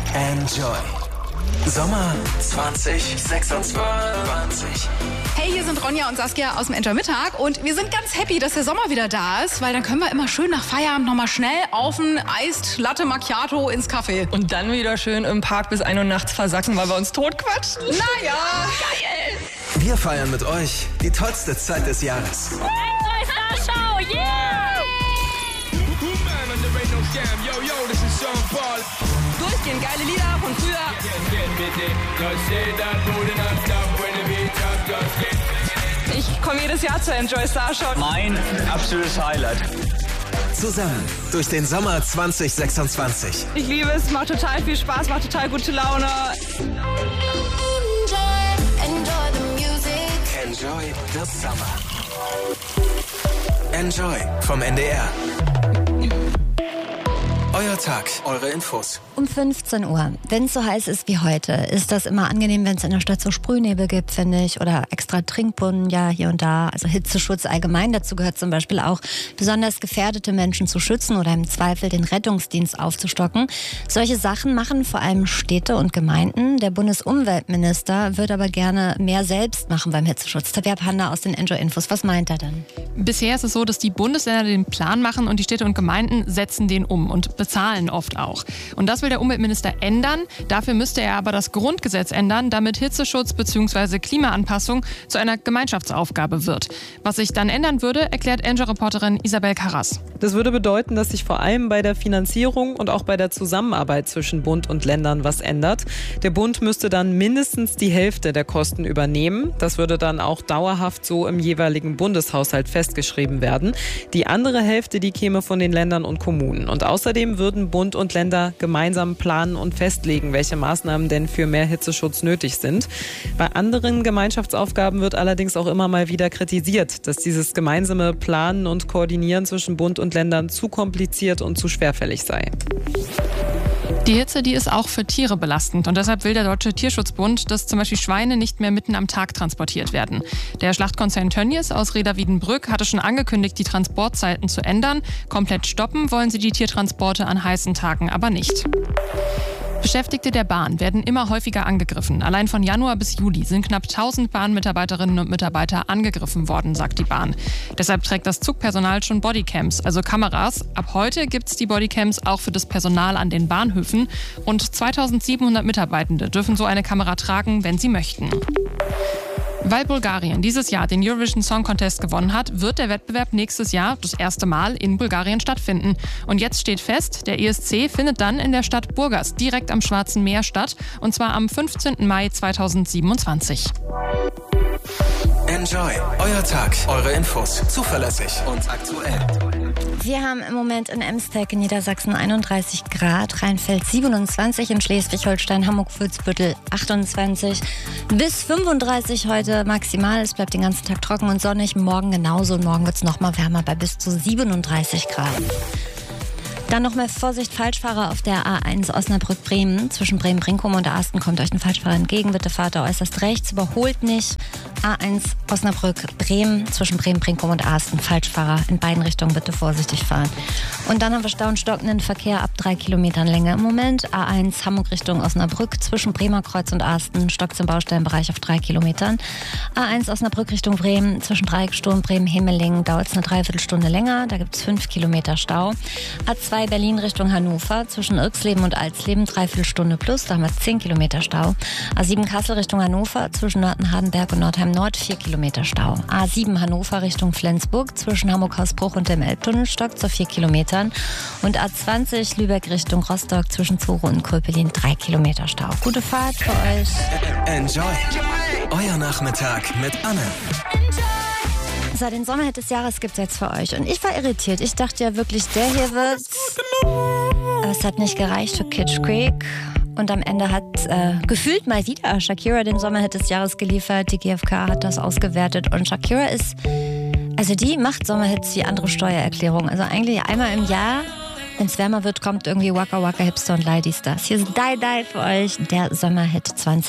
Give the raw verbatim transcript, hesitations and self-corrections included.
Enjoy. Sommer zwanzig sechsundzwanzig. Hey, hier sind Ronja und Saskia aus dem Enjoy Mittag und wir sind ganz happy, dass der Sommer wieder da ist, weil dann können wir immer schön nach Feierabend nochmal schnell auf ein Eist Latte Macchiato ins Café. Und dann wieder schön im Park bis ein Uhr nachts versacken, weil wir uns totquatschen. Naja, geil! Wir feiern mit euch die tollste Zeit des Jahres. Enjoy Star Show, yeah! Durchgehend geile Lieder von früher. Ich komme jedes Jahr zur Enjoy Star Show. Mein absolutes Highlight. Zusammen durch den Sommer zwanzig sechsundzwanzig. Ich liebe es, macht total viel Spaß, macht total gute Laune. Enjoy the Summer. Enjoy vom N D R. Euer Tag, eure Infos. Um fünfzehn Uhr. Wenn es so heiß ist wie heute, ist das immer angenehm, wenn es in der Stadt so Sprühnebel gibt, finde ich. Oder extra Trinkbrunnen, ja, hier und da. Also Hitzeschutz allgemein. Dazu gehört zum Beispiel auch, besonders gefährdete Menschen zu schützen oder im Zweifel den Rettungsdienst aufzustocken. Solche Sachen machen vor allem Städte und Gemeinden. Der Bundesumweltminister wird aber gerne mehr selbst machen beim Hitzeschutz. Tabea Panda aus den Enjoy-Infos. Was meint er denn? Bisher ist es so, dass die Bundesländer den Plan machen und die Städte und Gemeinden setzen den um und bezahlen oft auch. Und das will der Umweltminister ändern. Dafür müsste er aber das Grundgesetz ändern, damit Hitzeschutz bzw. Klimaanpassung zu einer Gemeinschaftsaufgabe wird. Was sich dann ändern würde, erklärt Enjoy-Reporterin Isabel Karras. Das würde bedeuten, dass sich vor allem bei der Finanzierung und auch bei der Zusammenarbeit zwischen Bund und Ländern was ändert. Der Bund müsste dann mindestens die Hälfte der Kosten übernehmen. Das würde dann auch dauerhaft so im jeweiligen Bundeshaushalt festgeschrieben werden. Die andere Hälfte, die käme von den Ländern und Kommunen. Und außerdem würden Bund und Länder gemeinsam planen und festlegen, welche Maßnahmen denn für mehr Hitzeschutz nötig sind. Bei anderen Gemeinschaftsaufgaben wird allerdings auch immer mal wieder kritisiert, dass dieses gemeinsame Planen und Koordinieren zwischen Bund und Ländern zu kompliziert und zu schwerfällig sei. Die Hitze, die ist auch für Tiere belastend und deshalb will der Deutsche Tierschutzbund, dass zum Beispiel Schweine nicht mehr mitten am Tag transportiert werden. Der Schlachtkonzern Tönnies aus Reda-Wiedenbrück hatte schon angekündigt, die Transportzeiten zu ändern. Komplett stoppen wollen sie die Tiertransporte an heißen Tagen aber nicht. Beschäftigte der Bahn werden immer häufiger angegriffen. Allein von Januar bis Juli sind knapp tausend Bahnmitarbeiterinnen und Mitarbeiter angegriffen worden, sagt die Bahn. Deshalb trägt das Zugpersonal schon Bodycams, also Kameras. Ab heute gibt es die Bodycams auch für das Personal an den Bahnhöfen. Rund zweitausendsiebenhundert Mitarbeitende dürfen so eine Kamera tragen, wenn sie möchten. Weil Bulgarien dieses Jahr den Eurovision Song Contest gewonnen hat, wird der Wettbewerb nächstes Jahr das erste Mal in Bulgarien stattfinden. Und jetzt steht fest, der E S C findet dann in der Stadt Burgas direkt am Schwarzen Meer statt, und zwar am fünfzehnten Mai zweitausendsiebenundzwanzig. Enjoy, euer Tag, eure Infos, zuverlässig und aktuell. Wir haben im Moment in Emsteg in Niedersachsen einunddreißig Grad, Rheinfeld siebenundzwanzig, in Schleswig-Holstein, Hamburg-Vilsbüttel achtundzwanzig, bis fünfunddreißig heute maximal. Es bleibt den ganzen Tag trocken und sonnig, morgen genauso und morgen wird es noch mal wärmer bei bis zu siebenunddreißig Grad. Dann noch mal Vorsicht, Falschfahrer auf der A eins Osnabrück-Bremen. Zwischen Bremen-Brinkum und Asten kommt euch ein Falschfahrer entgegen. Bitte fahrt da äußerst rechts, überholt nicht. A eins Osnabrück-Bremen, zwischen Bremen-Brinkum und Asten. Falschfahrer in beiden Richtungen, bitte vorsichtig fahren. Und dann haben wir Stau und stockenden Verkehr ab drei Kilometern Länge im Moment. A eins Hamburg Richtung Osnabrück, zwischen Bremer Kreuz und Asten. Stockt im Baustellenbereich auf drei Kilometern. A eins Osnabrück Richtung Bremen, zwischen Dreiecksturm, Bremen-Hemeling dauert es eine Dreiviertelstunde länger. Da gibt es fünf Kilometer Stau. A zwei Berlin Richtung Hannover, zwischen Irksleben und Alsleben, Dreiviertelstunde plus, da haben wir zehn Kilometer Stau. A sieben Kassel Richtung Hannover, zwischen Nörten-Hardenberg und Nordheim Nord, vier Kilometer Stau. A sieben Hannover Richtung Flensburg, zwischen Hamburg-Hausbruch und dem Elbtunnel, stockt zu vier Kilometern. Und A zwanzig Lübeck Richtung Rostock, zwischen Zuro und Köpelin, drei Kilometer Stau. Gute Fahrt für euch. Enjoy, euer Nachmittag mit Anne. So, den Sommerhit des Jahres gibt's jetzt für euch. Und ich war irritiert. Ich dachte ja wirklich, der hier wird's. Aber es hat nicht gereicht für Kitsch Creek. Und am Ende hat äh, gefühlt mal wieder Shakira den Sommerhit des Jahres geliefert. Die G F K hat das ausgewertet. Und Shakira ist, also die macht Sommerhits wie andere Steuererklärungen. Also eigentlich einmal im Jahr, wenn es wärmer wird, kommt irgendwie Waka Waka Hipster und Ladies das. Hier ist Die Die für euch, der Sommerhit zwanzig.